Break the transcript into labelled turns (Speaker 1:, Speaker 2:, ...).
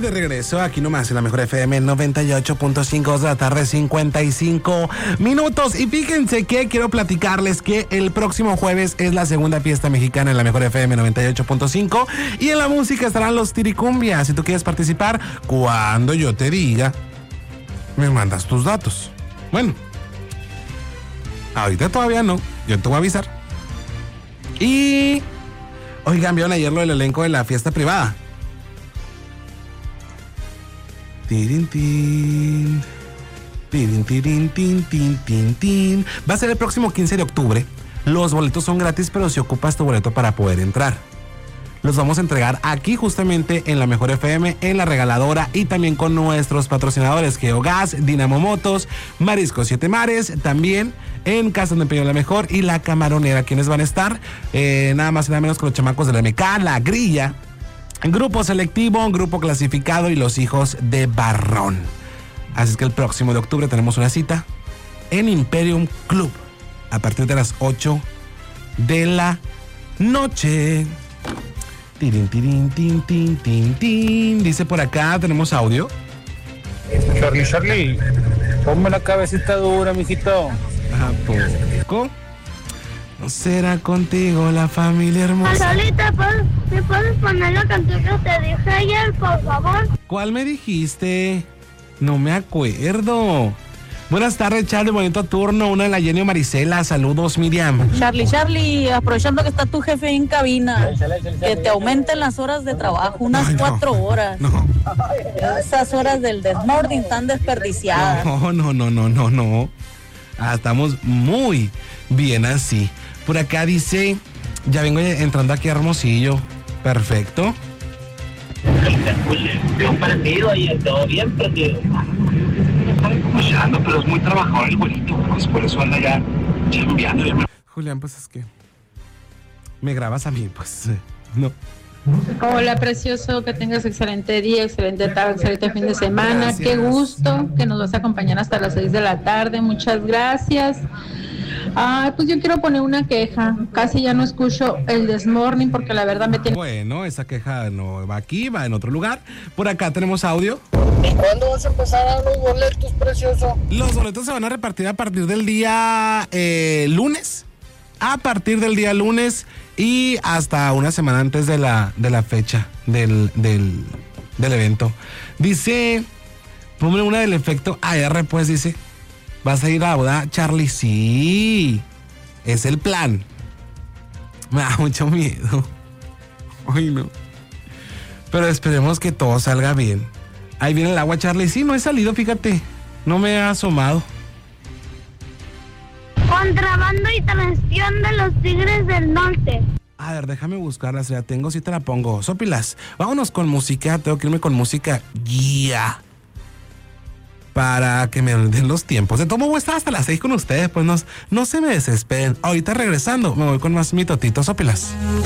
Speaker 1: de regreso aquí nomás en la mejor FM 98.5 de la tarde, 55 minutos. Y fíjense que quiero platicarles que el próximo jueves es la segunda fiesta mexicana en la mejor FM 98.5 y en la música estarán los Tiricumbias. Si tú quieres participar, cuando yo te diga, me mandas tus datos. Bueno, ahorita todavía no, yo te voy a avisar. Y oigan, vieron ayer lo del elenco de la fiesta privada. Tirin, tin. Tirin, tirin, tin, tin, tin, tin. Va a ser el próximo 15 de octubre. Los boletos son gratis, pero si ocupas tu boleto para poder entrar. Los vamos a entregar aquí justamente en la Mejor FM, en la regaladora y también con nuestros patrocinadores Geogas, Dinamo Motos, Mariscos Siete Mares, también en Casa de Empeño La Mejor y La Camaronera, quienes van a estar nada más y nada menos con los chamacos de la MK, La Grilla, Grupo Selectivo, Grupo Clasificado y los Hijos de Barrón. Así es que el próximo de octubre tenemos una cita en Imperium Club a partir de las 8 de la noche. Tirin, tirin, tin, tin, tin, tin. Dice por acá, tenemos audio.
Speaker 2: Charlie, ponme la cabecita dura, mijito.
Speaker 1: ¿A poco? ¿No será contigo la familia hermosa?
Speaker 3: Solita, ¿me puedes poner la canción que te dije ayer, por favor?
Speaker 1: ¿Cuál me dijiste? No me acuerdo. Buenas tardes, Charlie, bonito turno. Una de la Jenny Marisela. Saludos, Miriam.
Speaker 4: Charlie, aprovechando que está tu jefe en cabina, que te aumenten las horas de trabajo, unas 4 horas.
Speaker 1: No.
Speaker 4: Esas horas del desmorning tan desperdiciadas.
Speaker 1: No. Estamos muy bien así. Por acá dice, ya vengo entrando aquí a Hermosillo. Perfecto.
Speaker 5: Bien prendido ahí, todo bien prendido. Está escuchando, pero es muy trabajador el güerito, pues por eso anda ya chambeando.
Speaker 1: Julián, pues es que me grabas a mí, pues no.
Speaker 6: Hola, precioso, que tengas excelente día, excelente tarde, excelente fin de semana.
Speaker 1: Gracias.
Speaker 6: Qué gusto que nos vas a acompañar hasta las 6 de la tarde. Muchas gracias. Pues yo quiero poner una queja. Casi ya no escucho el Desmorning porque la verdad me tiene...
Speaker 1: Bueno, esa queja no va aquí, va en otro lugar. Por acá tenemos audio.
Speaker 2: ¿Y cuándo vas a empezar a dar los boletos, precioso?
Speaker 1: Los boletos se van a repartir a partir del día lunes. A partir del día lunes y hasta una semana antes de la fecha del evento. Dice, ponme una del efecto AR, pues dice, ¿vas a ir a la boda, Charlie? Sí, es el plan. Me da mucho miedo. Ay, no. Pero esperemos que todo salga bien. Ahí viene el agua, Charlie. Sí, no he salido, fíjate. No me he asomado.
Speaker 3: Contrabando y transmisión de los Tigres del Norte.
Speaker 1: A ver, déjame buscarla, si la tengo, si te la pongo. Sopilas, vámonos con música, tengo que irme con música guía. Para que me den los tiempos. De todo modo, voy a estar hasta las 6 con ustedes, pues no se me desesperen. Ahorita regresando, me voy con más mi totito, Sopilas.